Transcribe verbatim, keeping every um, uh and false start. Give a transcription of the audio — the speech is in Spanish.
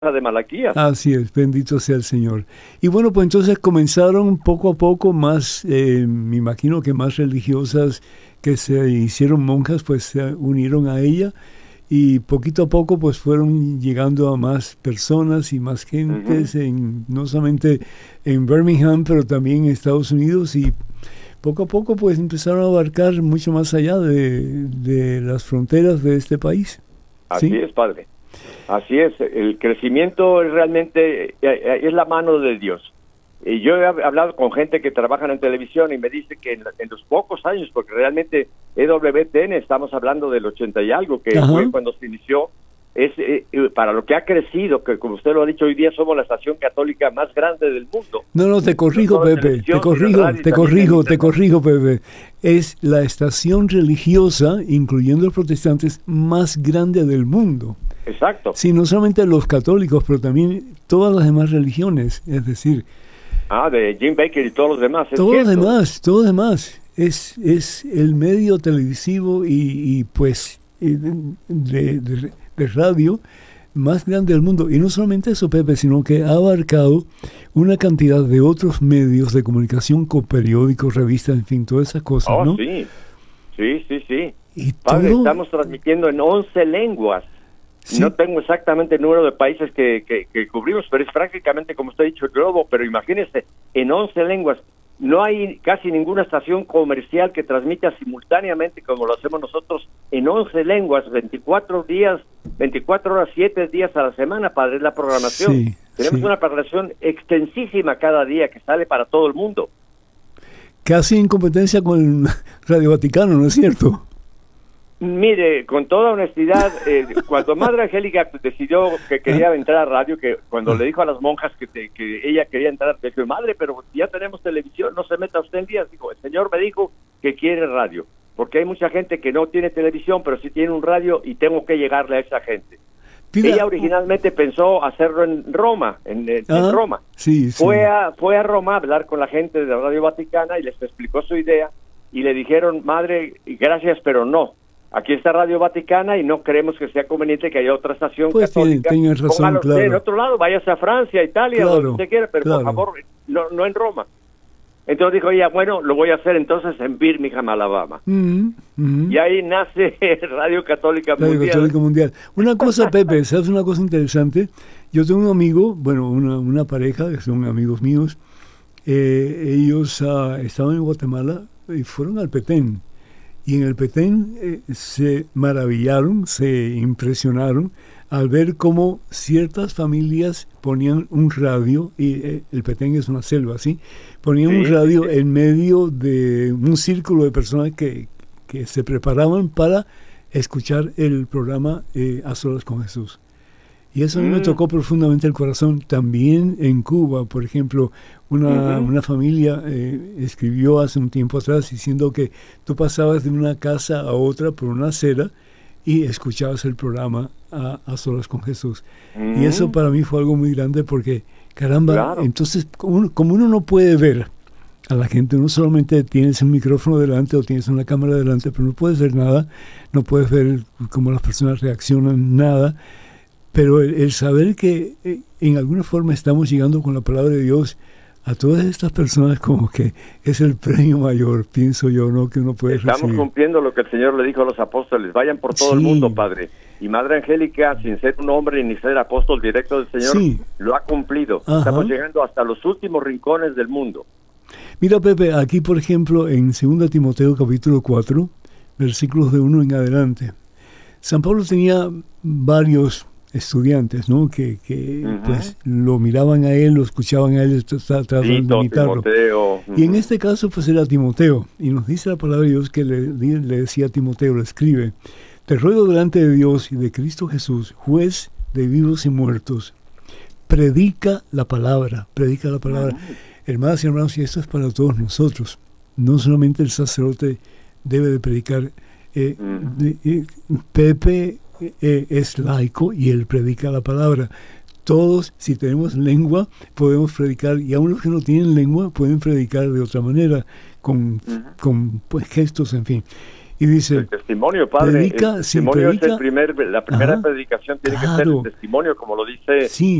de Malaquías. Así es, bendito sea el Señor. Y bueno, pues entonces comenzaron poco a poco más, eh, me imagino que más religiosas que se hicieron monjas, pues se unieron a ella y poquito a poco pues fueron llegando a más personas y más gentes, uh-huh. en, no solamente en Birmingham, pero también en Estados Unidos, y poco a poco pues empezaron a abarcar mucho más allá de, de las fronteras de este país. Así ¿sí? es, padre. Así es, el crecimiento es realmente es la mano de Dios. Y yo he hablado con gente que trabaja en televisión y me dice que en, en los pocos años, porque realmente E W T N, estamos hablando del ochenta y algo, que Ajá. fue cuando se inició, es eh, para lo que ha crecido, que como usted lo ha dicho, hoy día somos la estación católica más grande del mundo. No, no, te corrijo, no Pepe, te corrijo, te corrijo, te corrijo, Pepe. Es la estación religiosa, incluyendo los protestantes, más grande del mundo. Exacto. Sí, no solamente los católicos, pero también todas las demás religiones, es decir... Ah, de Jim Baker y todos los demás. Todos los demás, todos los demás. Es, es el medio televisivo y, y pues de, de, de radio más grande del mundo. Y no solamente eso, Pepe, sino que ha abarcado una cantidad de otros medios de comunicación, con periódicos, revistas, en fin, todas esas cosas, oh, ¿no? sí, sí, sí, sí. Y Padre, todo... estamos transmitiendo en once lenguas. Sí. No tengo exactamente el número de países que, que, que cubrimos, pero es prácticamente, como usted ha dicho, el globo. Pero imagínese, en once lenguas, no hay casi ninguna estación comercial que transmita simultáneamente, como lo hacemos nosotros, en once lenguas, veinticuatro días, veinticuatro horas, siete días a la semana, padre, es la programación. Sí, Tenemos sí. una programación extensísima cada día que sale para todo el mundo. Casi en competencia con Radio Vaticano, ¿no es cierto? Mire, con toda honestidad, eh, cuando Madre Angélica decidió que quería entrar a radio, que cuando le dijo a las monjas que, te, que ella quería entrar, le dijo, madre, pero ya tenemos televisión, no se meta usted en días. Dijo, el Señor me dijo que quiere radio, porque hay mucha gente que no tiene televisión, pero sí tiene un radio y tengo que llegarle a esa gente. Pida. Ella originalmente pensó hacerlo en Roma, en, en, ah, en Roma. Sí, sí. Fue a, fue a Roma a hablar con la gente de Radio Vaticana y les explicó su idea y le dijeron, madre, gracias, pero no. Aquí está Radio Vaticana y no creemos que sea conveniente que haya otra estación pues católica. Pues tienes razón, claro. En otro lado, váyase a Francia, Italia, claro, donde usted quiera, pero claro. por favor, no, no en Roma. Entonces dijo ella, bueno, lo voy a hacer entonces en Birmingham, Alabama. Mm-hmm, mm-hmm. Y ahí nace Radio Católica Radio Mundial. Católica Mundial. Una cosa, Pepe, ¿sabes una cosa interesante? Yo tengo un amigo, bueno, una, una pareja, que son amigos míos, eh, ellos uh, estaban en Guatemala y fueron al Petén. Y en el Petén eh, se maravillaron, se impresionaron al ver cómo ciertas familias ponían un radio, y eh, el Petén es una selva, ¿sí? Ponían sí, un radio sí. en medio de un círculo de personas que, que se preparaban para escuchar el programa eh, A Solas con Jesús. Y eso a mí mm. me tocó profundamente el corazón. También en Cuba, por ejemplo, una, uh-huh. una familia eh, escribió hace un tiempo atrás diciendo que tú pasabas de una casa a otra por una acera y escuchabas el programa A, a Solas con Jesús. Uh-huh. Y eso para mí fue algo muy grande porque, caramba, claro. entonces como uno, como uno no puede ver a la gente, no solamente tienes un micrófono delante o tienes una cámara delante, pero no puedes ver nada, no puedes ver cómo las personas reaccionan, nada. Pero el, el saber que eh, en alguna forma estamos llegando con la palabra de Dios a todas estas personas, como que es el premio mayor, pienso yo, ¿no? Que uno puede Estamos recibir. Cumpliendo lo que el Señor le dijo a los apóstoles, vayan por todo sí. el mundo, Padre. Y Madre Angélica, sin ser un hombre ni ser apóstol directo del Señor, sí. lo ha cumplido. Ajá. Estamos llegando hasta los últimos rincones del mundo. Mira, Pepe, aquí, por ejemplo, en segunda Timoteo, capítulo cuatro, versículos de uno en adelante, San Pablo tenía varios estudiantes, ¿no? Que, que uh-huh. pues lo miraban a él, lo escuchaban a él, trataban de imitarlo. Timoteo. Uh-huh. Y en este caso, pues era Timoteo. Y nos dice la palabra de Dios que le, le decía a Timoteo, le escribe, te ruego delante de Dios y de Cristo Jesús, juez de vivos y muertos, predica la palabra, predica la palabra. Uh-huh. Hermanas y hermanos, y esto es para todos nosotros. No solamente el sacerdote debe de predicar. Eh, uh-huh. de, eh, Pepe Eh, es laico y él predica la palabra. Todos, si tenemos lengua, podemos predicar, y aún los que no tienen lengua pueden predicar de otra manera, con, uh-huh. con pues, gestos, en fin. Y dice, el testimonio, padre, predica, el sí, testimonio predica, es el primer, la primera ajá, predicación tiene claro, que ser el testimonio, como lo dice sí.